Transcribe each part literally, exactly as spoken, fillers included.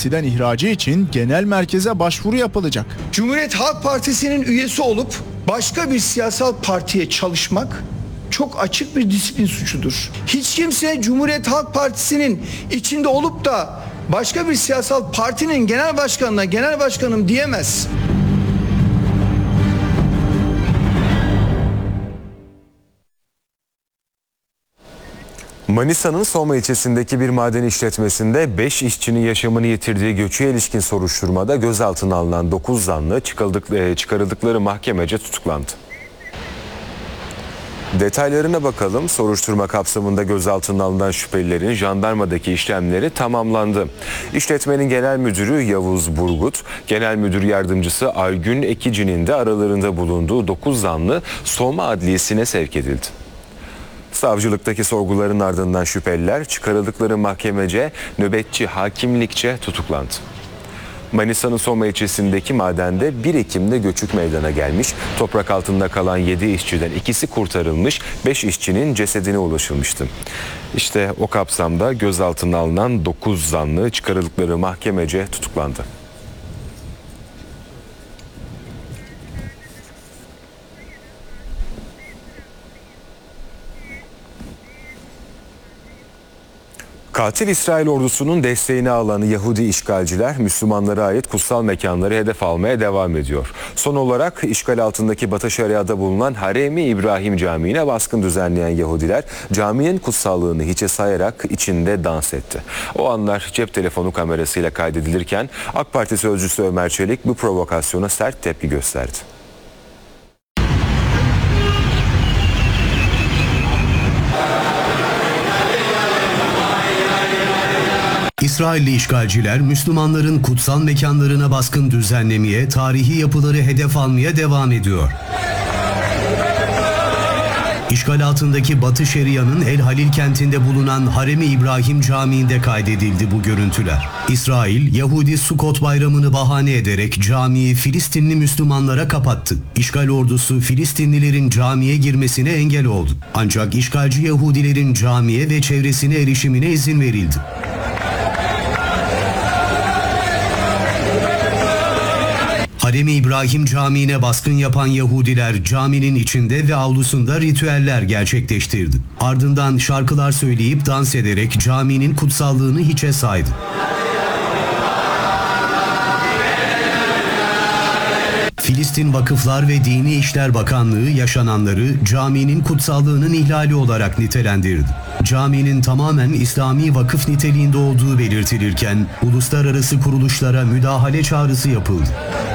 partiden ihracı için genel merkeze başvuru yapılacak. Cumhuriyet Halk Partisi'nin üyesi olup başka bir siyasal partiye çalışmak çok açık bir disiplin suçudur. Hiç kimse Cumhuriyet Halk Partisi'nin içinde olup da başka bir siyasal partinin genel başkanına genel başkanım diyemez. Manisa'nın Soma ilçesindeki bir maden işletmesinde beş işçinin yaşamını yitirdiği göçe ilişkin soruşturmada gözaltına alınan dokuz zanlı çıkarıldıkları mahkemece tutuklandı. Detaylarına bakalım. Soruşturma kapsamında gözaltına alınan şüphelilerin jandarmadaki işlemleri tamamlandı. İşletmenin genel müdürü Yavuz Burgut, genel müdür yardımcısı Aygün Ekici'nin de aralarında bulunduğu dokuz zanlı Soma Adliyesi'ne sevk edildi. Savcılıktaki sorguların ardından şüpheliler çıkarıldıkları mahkemece nöbetçi hakimlikçe tutuklandı. Manisa'nın Soma ilçesindeki madende bir Ekim'de göçük meydana gelmiş. Toprak altında kalan yedi işçiden ikisi kurtarılmış, beş işçinin cesedine ulaşılmıştı. İşte o kapsamda gözaltına alınan dokuz zanlı çıkarıldıkları mahkemece tutuklandı. Katil İsrail ordusunun desteğini alan Yahudi işgalciler Müslümanlara ait kutsal mekanları hedef almaya devam ediyor. Son olarak işgal altındaki Batı Şeria'da bulunan Harem-i İbrahim Camii'ne baskın düzenleyen Yahudiler caminin kutsallığını hiçe sayarak içinde dans etti. O anlar cep telefonu kamerasıyla kaydedilirken AK Parti sözcüsü Ömer Çelik bu provokasyona sert tepki gösterdi. İsrailli işgalciler Müslümanların kutsal mekanlarına baskın düzenlemeye, tarihi yapıları hedef almaya devam ediyor. İşgal altındaki Batı Şeria'nın El Halil kentinde bulunan Harem-i İbrahim Camii'nde kaydedildi bu görüntüler. İsrail, Yahudi Sukot bayramını bahane ederek camiyi Filistinli Müslümanlara kapattı. İşgal ordusu Filistinlilerin camiye girmesine engel oldu. Ancak işgalci Yahudilerin camiye ve çevresine erişimine izin verildi. Harem-i İbrahim Camii'ne baskın yapan Yahudiler caminin içinde ve avlusunda ritüeller gerçekleştirdi. Ardından şarkılar söyleyip dans ederek caminin kutsallığını hiçe saydı. Filistin Vakıflar ve Dini İşler Bakanlığı yaşananları caminin kutsallığının ihlali olarak nitelendirdi. Caminin tamamen İslami vakıf niteliğinde olduğu belirtilirken uluslararası kuruluşlara müdahale çağrısı yapıldı.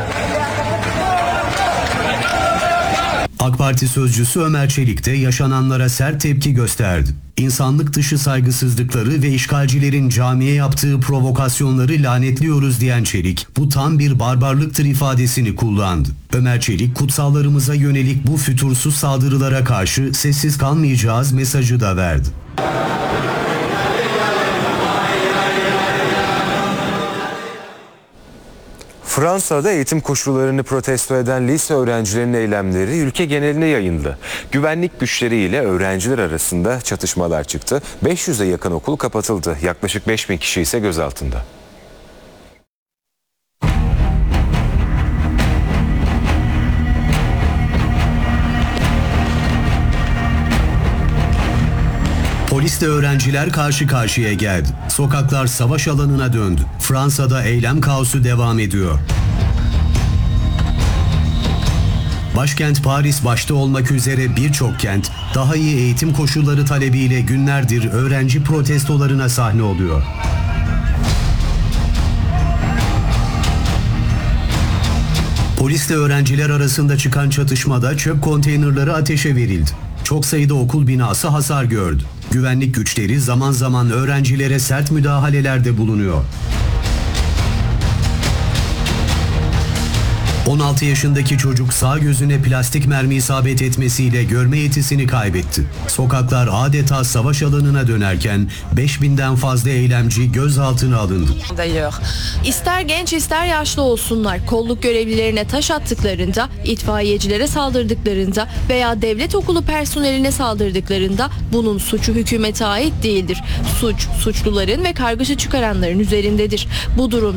AK Parti sözcüsü Ömer Çelik de yaşananlara sert tepki gösterdi. İnsanlık dışı saygısızlıkları ve işgalcilerin camiye yaptığı provokasyonları lanetliyoruz diyen Çelik, bu tam bir barbarlıktır ifadesini kullandı. Ömer Çelik, kutsallarımıza yönelik bu fütursuz saldırılara karşı sessiz kalmayacağız mesajı da verdi. Fransa'da eğitim koşullarını protesto eden lise öğrencilerinin eylemleri ülke geneline yayıldı. Güvenlik güçleriyle öğrenciler arasında çatışmalar çıktı. beş yüze yakın okul kapatıldı. Yaklaşık beş bin kişi ise gözaltında. Polisle öğrenciler karşı karşıya geldi. Sokaklar savaş alanına döndü. Fransa'da eylem kaosu devam ediyor. Başkent Paris başta olmak üzere birçok kent daha iyi eğitim koşulları talebiyle günlerdir öğrenci protestolarına sahne oluyor. Polisle öğrenciler arasında çıkan çatışmada çöp konteynerları ateşe verildi. Çok sayıda okul binası hasar gördü. Güvenlik güçleri zaman zaman öğrencilere sert müdahalelerde bulunuyor. on altı yaşındaki çocuk sağ gözüne plastik mermi isabet etmesiyle görme yetisini kaybetti. Sokaklar adeta savaş alanına dönerken beş binden fazla eylemci gözaltına alındı. İster genç ister yaşlı olsunlar, kolluk görevlilerine taş attıklarında, itfaiyecilere saldırdıklarında veya devlet okulu personeline saldırdıklarında bunun suçu hükümete ait değildir. Suç, suçluların ve kargaşa çıkaranların üzerindedir. Bu durum